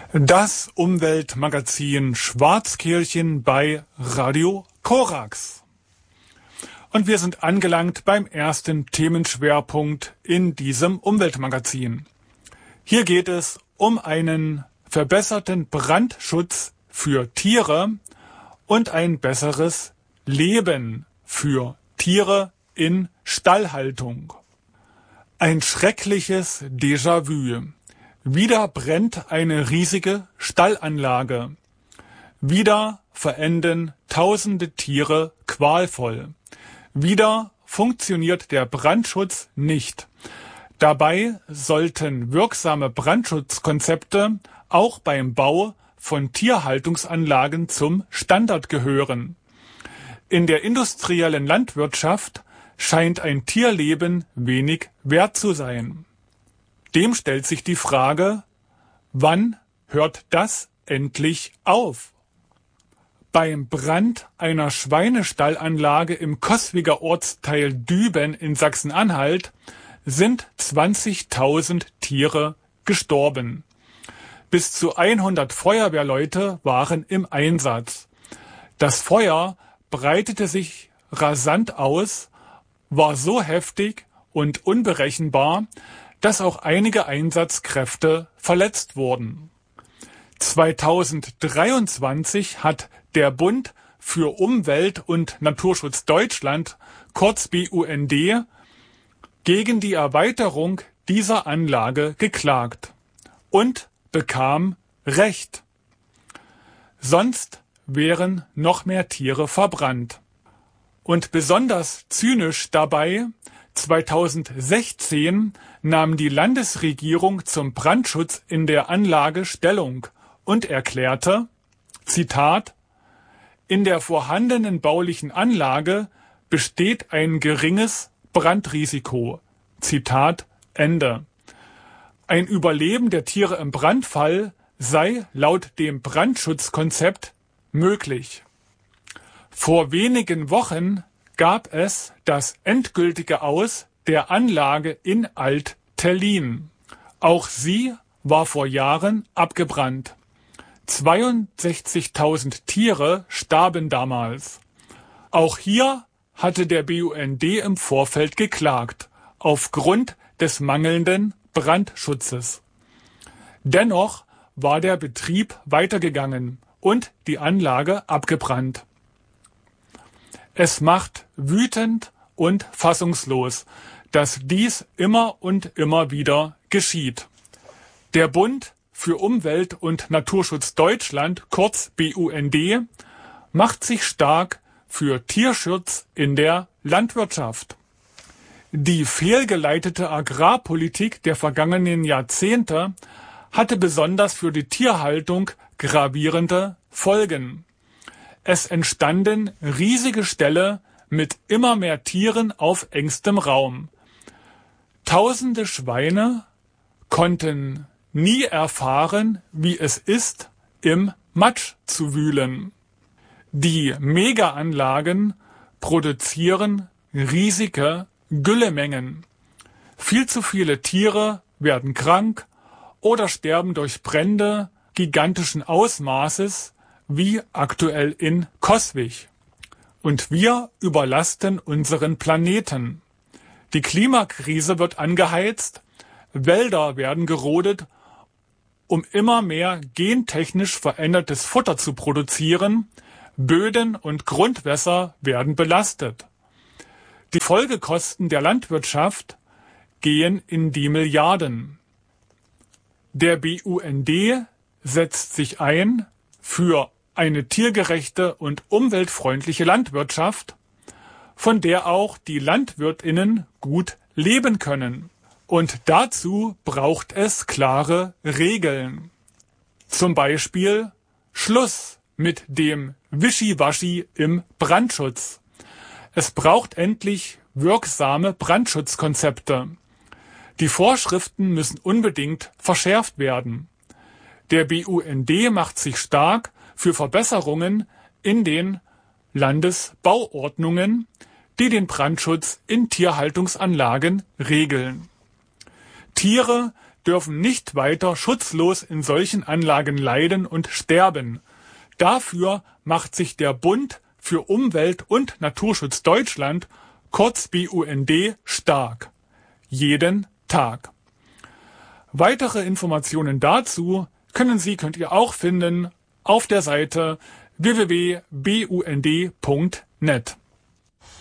Das Umweltmagazin Schwarzkirchen bei Radio Korax. Und wir sind angelangt beim ersten Themenschwerpunkt in diesem Umweltmagazin. Hier geht es um einen verbesserten Brandschutz für Tiere und ein besseres Leben für Tiere in Stallhaltung. Ein schreckliches Déjà-vu. Wieder brennt eine riesige Stallanlage. Wieder verenden tausende Tiere qualvoll. Wieder funktioniert der Brandschutz nicht. Dabei sollten wirksame Brandschutzkonzepte auch beim Bau von Tierhaltungsanlagen zum Standard gehören. In der industriellen Landwirtschaft scheint ein Tierleben wenig wert zu sein. Dem stellt sich die Frage, wann hört das endlich auf? Beim Brand einer Schweinestallanlage im Coswiger Ortsteil Düben in Sachsen-Anhalt sind 20.000 Tiere gestorben. Bis zu 100 Feuerwehrleute waren im Einsatz. Das Feuer breitete sich rasant aus, war so heftig und unberechenbar, dass auch einige Einsatzkräfte verletzt wurden. 2023 hat der Bund für Umwelt und Naturschutz Deutschland, kurz BUND, gegen die Erweiterung dieser Anlage geklagt und bekam Recht. Sonst wären noch mehr Tiere verbrannt. Und besonders zynisch dabei: 2016 nahm die Landesregierung zum Brandschutz in der Anlage Stellung und erklärte, Zitat, in der vorhandenen baulichen Anlage besteht ein geringes Brandrisiko. Zitat Ende. Ein Überleben der Tiere im Brandfall sei laut dem Brandschutzkonzept möglich. Vor wenigen Wochen gab es das endgültige Aus der Anlage in Alt-Tellin. Auch sie war vor Jahren abgebrannt. 62.000 Tiere starben damals. Auch hier hatte der BUND im Vorfeld geklagt, aufgrund des mangelnden Brandschutzes. Dennoch war der Betrieb weitergegangen und die Anlage abgebrannt. Es macht wütend und fassungslos, dass dies immer und immer wieder geschieht. Der Bund für Umwelt und Naturschutz Deutschland, kurz BUND, macht sich stark für Tierschutz in der Landwirtschaft. Die fehlgeleitete Agrarpolitik der vergangenen Jahrzehnte hatte besonders für die Tierhaltung gravierende Folgen. Es entstanden riesige Ställe mit immer mehr Tieren auf engstem Raum. Tausende Schweine konnten nie erfahren, wie es ist, im Matsch zu wühlen. Die Megaanlagen produzieren riesige Güllemengen. Viel zu viele Tiere werden krank oder sterben durch Brände gigantischen Ausmaßes, wie aktuell in Coswig. Und wir überlasten unseren Planeten. Die Klimakrise wird angeheizt, Wälder werden gerodet, um immer mehr gentechnisch verändertes Futter zu produzieren, Böden und Grundwässer werden belastet. Die Folgekosten der Landwirtschaft gehen in die Milliarden. Der BUND setzt sich ein für eine tiergerechte und umweltfreundliche Landwirtschaft, von der auch die LandwirtInnen gut leben können. Und dazu braucht es klare Regeln. Zum Beispiel Schluss mit dem Wischiwaschi im Brandschutz. Es braucht endlich wirksame Brandschutzkonzepte. Die Vorschriften müssen unbedingt verschärft werden. Der BUND macht sich stark für Verbesserungen in den Landesbauordnungen, die den Brandschutz in Tierhaltungsanlagen regeln. Tiere, dürfen nicht weiter schutzlos in solchen Anlagen leiden und sterben. Dafür macht sich der Bund für Umwelt- und Naturschutz Deutschland, kurz BUND, stark. Jeden Tag. Weitere Informationen dazu könnt ihr auch finden auf der Seite www.bund.net.